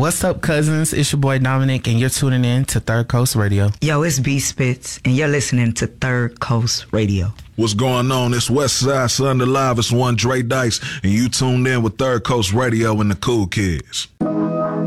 What's up, cousins? It's your boy Dominic, and you're tuning in to Third Coast Radio. Yo, it's B Spitz, and you're listening to Third Coast Radio. What's going on? It's Westside Sunday Live. It's one Dre Dice, and you tuned in with Third Coast Radio and the Cool Kids.